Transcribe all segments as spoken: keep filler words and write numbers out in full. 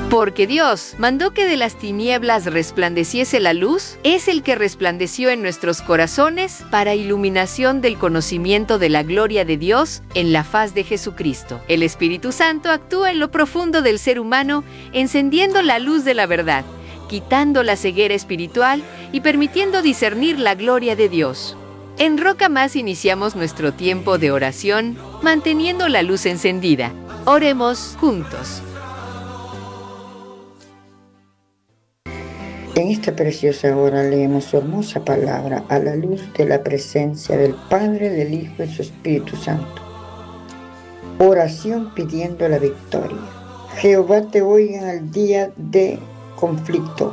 Porque Dios mandó que de las tinieblas resplandeciese la luz, es el que resplandeció en nuestros corazones para iluminación del conocimiento de la gloria de Dios en la faz de Jesucristo. El Espíritu Santo actúa en lo profundo del ser humano, encendiendo la luz de la verdad, quitando la ceguera espiritual y permitiendo discernir la gloria de Dios. En Roca Más iniciamos nuestro tiempo de oración, manteniendo la luz encendida. Oremos juntos. En esta preciosa hora leemos su hermosa palabra a la luz de la presencia del Padre, del Hijo y su Espíritu Santo. Oración pidiendo la victoria. Jehová te oiga en el día de conflicto.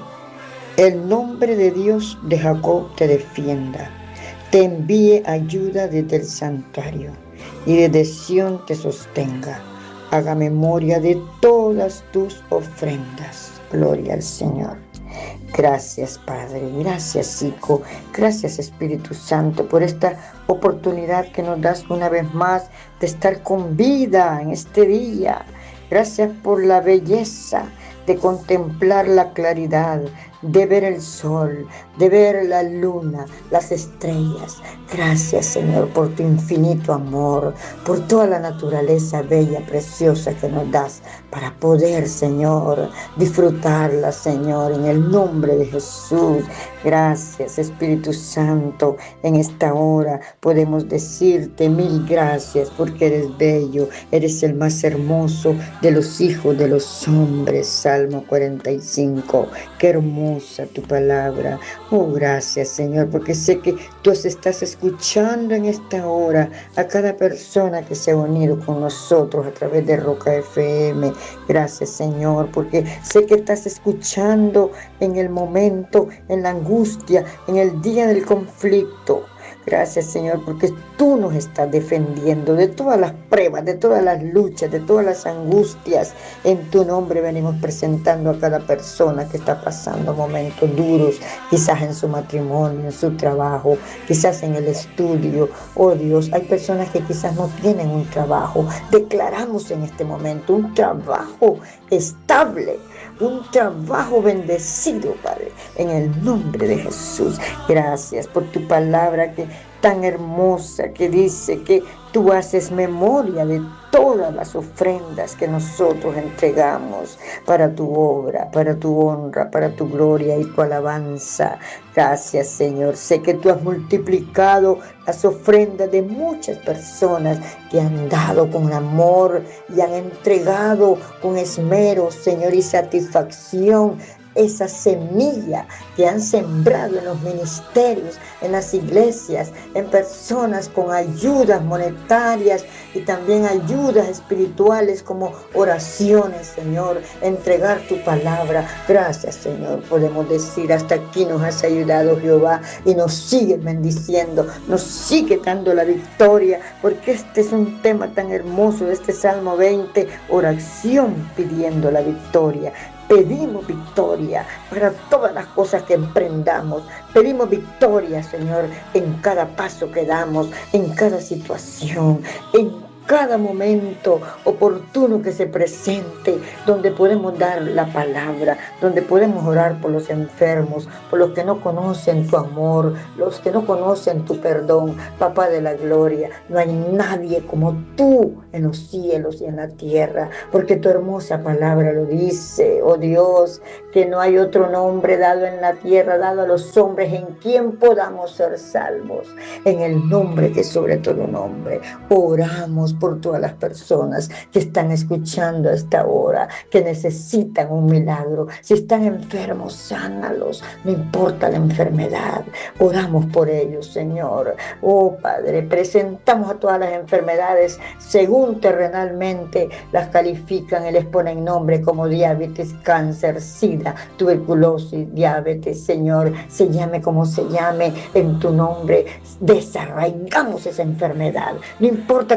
El nombre de Dios de Jacob te defienda. Te envíe ayuda desde el santuario y desde Sión te sostenga. Haga memoria de todas tus ofrendas. Gloria al Señor. Gracias, Padre, gracias, Hijo, gracias, Espíritu Santo, por esta oportunidad que nos das una vez más de estar con vida en este día. Gracias por la belleza de contemplar la claridad, de ver el sol, de ver la luna, las estrellas. Gracias, Señor, por tu infinito amor, por toda la naturaleza bella, preciosa que nos das para poder, Señor, disfrutarla, Señor, en el nombre de Jesús. Gracias, Espíritu Santo. En esta hora podemos decirte mil gracias porque eres bello, eres el más hermoso de los hijos de los hombres. Salmo cuarenta y cinco. Qué hermosa tu palabra. Oh, gracias, Señor, porque sé que tú estás escuchando en esta hora a cada persona que se ha unido con nosotros a través de Roca F M. Gracias, Señor, porque sé que estás escuchando en el momento, en la angustia, en el día del conflicto. Gracias, Señor, porque tú nos estás defendiendo de todas las pruebas, de todas las luchas, de todas las angustias. En tu nombre venimos presentando a cada persona que está pasando momentos duros, quizás en su matrimonio, en su trabajo, quizás en el estudio. Oh Dios, hay personas que quizás no tienen un trabajo. Declaramos en este momento un trabajo estable, un trabajo bendecido, Padre, en el nombre de Jesús. Gracias por tu palabra que tan hermosa, que dice que tú haces memoria de todas las ofrendas que nosotros entregamos para tu obra, para tu honra, para tu gloria y tu alabanza. Gracias, Señor. Sé que tú has multiplicado las ofrendas de muchas personas que han dado con amor y han entregado con esmero, Señor, y satisfacción esa semilla que han sembrado en los ministerios, en las iglesias, en personas con ayudas monetarias y también ayudas espirituales como oraciones, Señor, entregar tu palabra. Gracias, Señor, podemos decir, hasta aquí nos has ayudado, Jehová, y nos sigue bendiciendo, nos sigue dando la victoria, porque este es un tema tan hermoso de este Salmo veinte, oración pidiendo la victoria. Pedimos victoria para todas las cosas que emprendamos. Pedimos victoria, Señor, en cada paso que damos, en cada situación, en cada momento oportuno que se presente, donde podemos dar la palabra, donde podemos orar por los enfermos, por los que no conocen tu amor, los que no conocen tu perdón. Papá de la gloria, no hay nadie como tú en los cielos y en la tierra, porque tu hermosa palabra lo dice, oh Dios, que no hay otro nombre dado en la tierra, dado a los hombres, en quien podamos ser salvos. En el nombre que sobre todo nombre, oramos por todas las personas que están escuchando a esta hora, que necesitan un milagro. Si están enfermos, sánalos, no importa la enfermedad. Oramos por ellos, Señor. Oh Padre, presentamos a todas las enfermedades según terrenalmente las califican y les ponen nombre como diabetes, cáncer, sida, tuberculosis, diabetes. Señor, se llame como se llame, en tu nombre desarraigamos esa enfermedad. No importa que el médico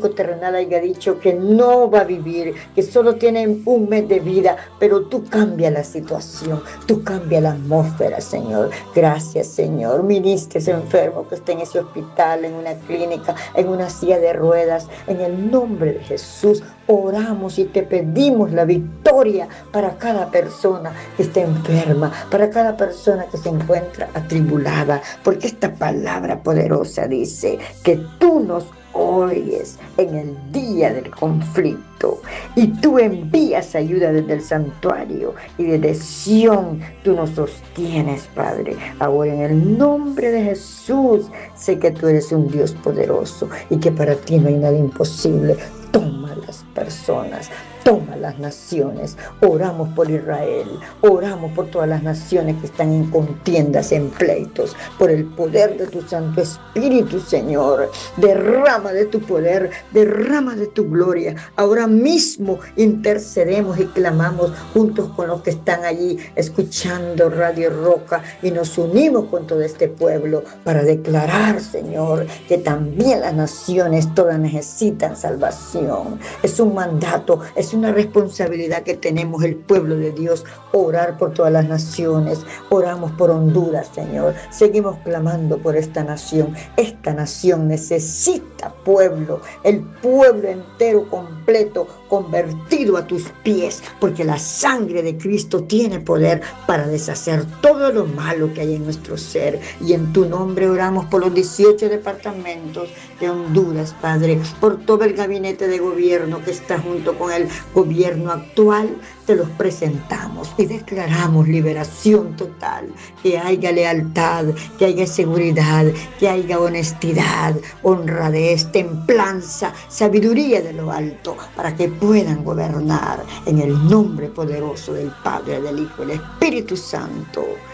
médico terrenal haya dicho que no va a vivir, que solo tiene un mes de vida, pero tú cambias la situación, tú cambias la atmósfera, Señor. Gracias, Señor. Ministre ese enfermo que está en ese hospital, en una clínica, en una silla de ruedas. En el nombre de Jesús, oramos y te pedimos la victoria para cada persona que está enferma, para cada persona que se encuentra atribulada, porque esta palabra poderosa dice que tú nos oyes en el día del conflicto y tú envías ayuda desde el santuario y desde Sión tú nos sostienes, Padre. Ahora, en el nombre de Jesús, sé que tú eres un Dios poderoso y que para ti no hay nada imposible. Toma las personas, toma las naciones. Oramos por Israel, oramos por todas las naciones que están en contiendas, en pleitos, por el poder de tu Santo Espíritu, Señor. Derrama de tu poder, derrama de tu gloria. Ahora mismo intercedemos y clamamos juntos con los que están allí escuchando Radio Roca y nos unimos con todo este pueblo para declarar, Señor, que también las naciones todas necesitan salvación. Es un mandato, es una responsabilidad que tenemos el pueblo de Dios, orar por todas las naciones. Oramos por Honduras, Señor. Seguimos clamando por esta nación. Esta nación necesita pueblo, el pueblo entero, completo, convertido a tus pies, porque la sangre de Cristo tiene poder para deshacer todo lo malo que hay en nuestro ser. Y en tu nombre oramos por los dieciocho departamentos de Honduras, Padre, por todo el gabinete de gobierno que está junto con el gobierno actual. Te los presentamos y declaramos liberación total, que haya lealtad, que haya seguridad, que haya honestidad, honradez, templanza, sabiduría de lo alto, para que puedan gobernar en el nombre poderoso del Padre, del Hijo y del Espíritu Santo.